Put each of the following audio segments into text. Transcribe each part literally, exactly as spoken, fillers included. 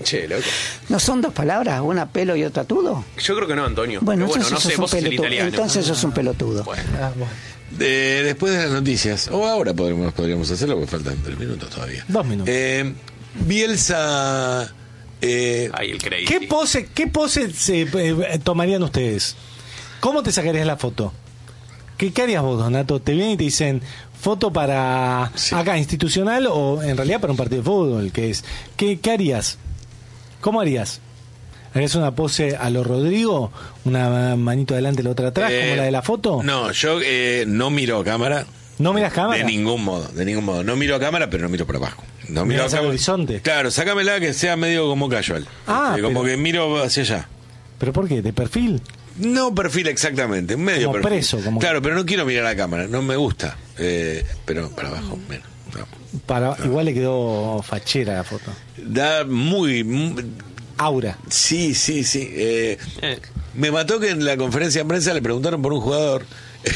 Che, loco. ¿No son dos palabras? ¿Una pelo y otra tudo? Yo creo que no, Antonio. Bueno, Pero bueno, no entonces sé, sos un vos sos el pelotudo. italiano. Entonces sos un pelotudo. Bueno. Ah, bueno. Eh, después de las noticias, o ahora podremos, podríamos hacerlo porque faltan tres minutos todavía. Dos minutos. Eh, Bielsa. Eh, Ay, el crazy. ¿Qué pose, qué pose se, eh, tomarían ustedes? ¿Cómo te sacarías la foto? ¿Qué, qué harías vos, Donato? Te vienen y te dicen foto para Sí. acá, institucional, o en realidad para un partido de fútbol, que es. ¿Qué, qué harías? ¿Cómo harías? ¿Harías una pose a lo Rodrigo? ¿Una manito adelante y la otra atrás, eh, como la de la foto? No, yo eh, no miro a cámara. ¿No miras cámara? De ningún modo, de ningún modo. No miro a cámara, pero no miro para abajo. No miro a Mirás al cámara. horizonte. Claro, sácamela que sea medio como casual. Ah, Eh, como pero- que miro hacia allá. ¿Pero por qué? ¿De perfil? No perfil exactamente, medio Como perfil. preso, como- Claro, pero no quiero mirar a la cámara, no me gusta. Eh, pero para abajo, menos. No. Para, Igual le quedó fachera la foto. Da muy, muy- Aura. Sí, sí, sí. Eh, Eh. Me mató que en la conferencia de prensa le preguntaron por un jugador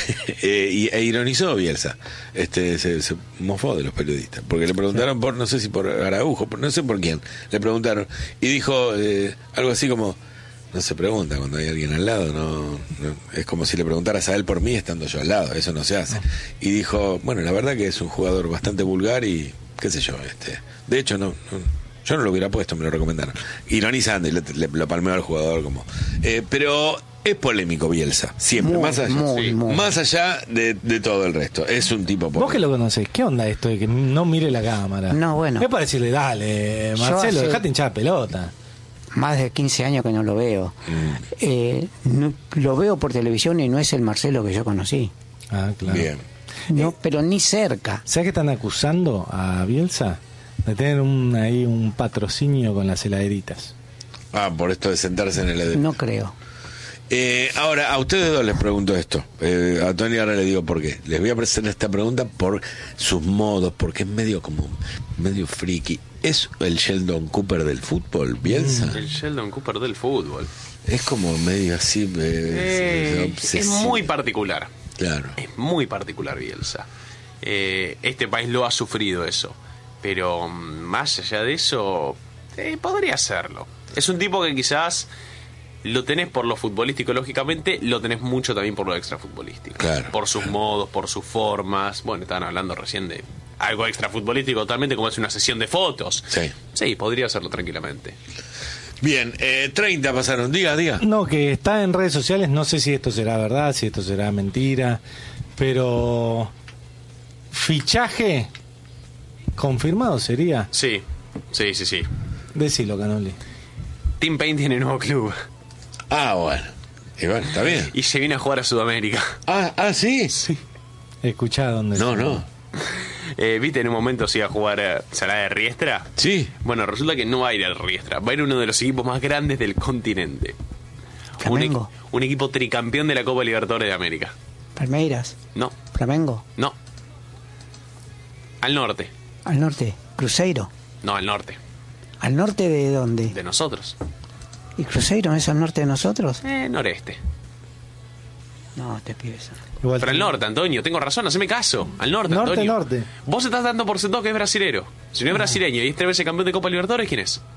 eh, y, e ironizó Bielsa. Este, se, se mofó de los periodistas. Porque le preguntaron por, no sé si por Araujo, por, no sé por quién. Le preguntaron. Y dijo eh, algo así como: no se pregunta cuando hay alguien al lado. no, no Es como si le preguntaras a él por mí estando yo al lado. Eso no se hace. Y dijo: bueno, la verdad que es un jugador bastante vulgar y qué sé yo. este De hecho, no... no Yo no lo hubiera puesto, me lo recomendaron. Ironizando y le, le, lo palmeo al jugador como... Eh, pero es polémico Bielsa, siempre. Muy, más allá, muy, sí, muy. más allá de, de todo el resto. Es un tipo Vos que polémico. lo conocés, ¿qué onda esto de que no mire la cámara? No, bueno. Es para decirle, dale, Yo Marcelo, hace- dejate hinchar pelota. Más de quince años que no lo veo. Mm. Eh, no- lo veo por televisión y no es el Marcelo que yo conocí. Ah, claro. Bien. No, pero ni cerca. ¿Sabes que están acusando a Bielsa de tener un, ahí un patrocinio con las heladeritas? Ah, por esto de sentarse en el edén. No creo. Eh, ahora, a ustedes dos les pregunto esto. Eh, a Tony ahora le digo por qué. Les voy a hacer esta pregunta por sus modos, porque es medio como medio friki. ¿Es el Sheldon Cooper del fútbol, Bielsa? El Sheldon Cooper del fútbol. Es como medio así. eh, Eh, es obsesivo. muy particular. Claro. Es muy particular Bielsa. Eh, este país lo ha sufrido eso. Pero mm, más allá de eso, eh, podría serlo. Es un tipo que quizás lo tenés por lo futbolístico, lógicamente, lo tenés mucho también por lo extrafutbolístico. Claro. Por sus modos, por sus formas. Bueno, estaban hablando recién de algo extrafutbolístico totalmente, como es una sesión de fotos. Sí. Sí, podría hacerlo tranquilamente. Bien, eh, treinta pasaron. Diga, diga. No, que está en redes sociales, no sé si esto será verdad, si esto será mentira, pero fichaje confirmado sería. Sí, sí, sí, sí. Decilo, Canoli. Tim Payne tiene nuevo club Ah, bueno. Y bueno, está bien. y se viene a jugar a Sudamérica. Ah, ah, sí. Sí. Escuchá dónde. No, no. Eh, ¿Viste en un momento se iba a jugar eh, Salada de Riestra? Sí. Bueno, resulta que no va a ir al Riestra, va a ir uno de los equipos más grandes del continente. Un, equi- Flamengo, un equipo tricampeón de la Copa Libertadores de América. Palmeiras, No, Flamengo, no. Al norte. al norte, Cruzeiro. No, al norte. ¿Al norte de dónde? De nosotros. ¿Y Cruzeiro no es al norte de nosotros? Eh, noreste. No, te pides. Igual Pero al te- norte, Antonio, tengo razón, haceme caso. Al norte, Norte, Antonio. norte. Vos estás dando por sentado que es brasilero. Si no es brasileño y es tres veces campeón de Copa Libertadores, ¿quién es?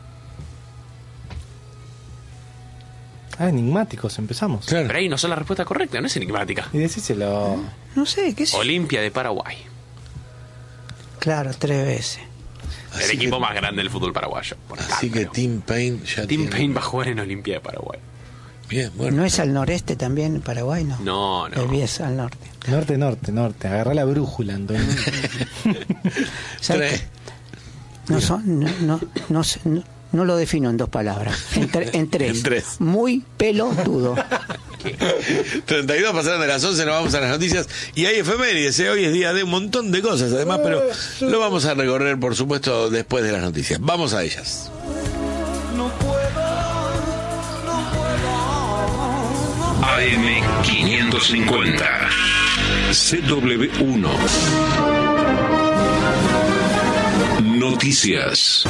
Ah, enigmáticos, empezamos. Claro. Pero ahí no son la respuesta correcta, no es enigmática. Y decíselo. No sé, ¿qué es? Olimpia de Paraguay. Claro, tres veces. El Así equipo que- más grande del fútbol paraguayo. por Así que escándalo. Tim Payne ya Tim tiene- Payne va a jugar en Olimpia de Paraguay. Bien, bueno. ¿No es al noreste también Paraguay? No, No, no. es al norte. Norte, norte, norte. Agarrá la brújula, Antonio. ¿Sabes Tres. qué? No, son, no, no, no, sé, no, no lo defino en dos palabras. En, tre- en tres. En tres. Muy pelotudo. treinta y dos pasaron de las once, nos vamos a las noticias. Y hay efemérides, ¿eh? Hoy es día de un montón de cosas, además, pero lo vamos a recorrer, por supuesto, después de las noticias. Vamos a ellas. A M quinientos cincuenta C W uno Noticias.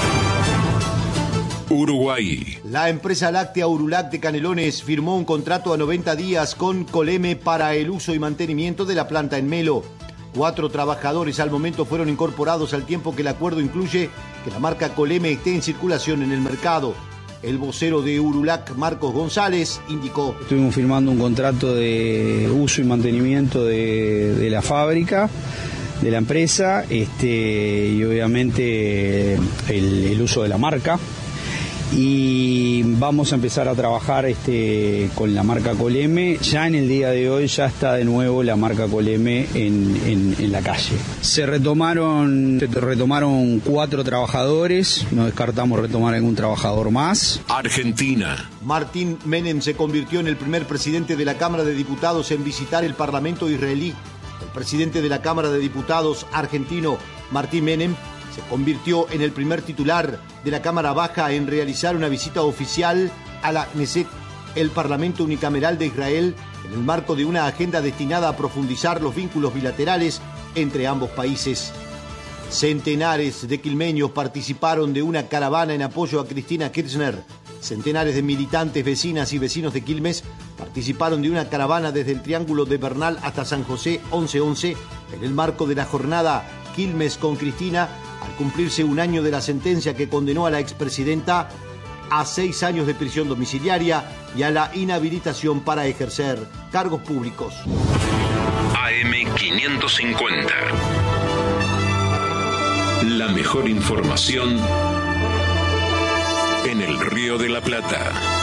Uruguay. La empresa láctea Urulac de Canelones firmó un contrato a noventa días con Coleme para el uso y mantenimiento de la planta en Melo. Cuatro trabajadores al momento fueron incorporados al tiempo que el acuerdo incluye que la marca Coleme esté en circulación en el mercado. El vocero de Urulac, Marcos González, indicó: Estuvimos firmando un contrato de uso y mantenimiento de, de la fábrica, de la empresa, este, y obviamente el, el uso de la marca. Y vamos a empezar a trabajar este, con la marca Coleme. Ya en el día de hoy ya está de nuevo la marca Coleme en, en, en la calle. Se retomaron, se retomaron cuatro trabajadores, no descartamos retomar algún trabajador más. Argentina. Martín Menem se convirtió en el primer presidente de la Cámara de Diputados en visitar el Parlamento israelí. El presidente de la Cámara de Diputados argentino, Martín Menem, se convirtió en el primer titular de la Cámara Baja en realizar una visita oficial a la Knesset, el Parlamento Unicameral de Israel, en el marco de una agenda destinada a profundizar los vínculos bilaterales entre ambos países. Centenares de quilmeños participaron de una caravana en apoyo a Cristina Kirchner. Centenares de militantes, vecinas y vecinos de Quilmes participaron de una caravana desde el Triángulo de Bernal hasta San José once once en el marco de la jornada Quilmes con Cristina, al cumplirse un año de la sentencia que condenó a la expresidenta a seis años de prisión domiciliaria y a la inhabilitación para ejercer cargos públicos. A M quinientos cincuenta. La mejor información en el Río de la Plata.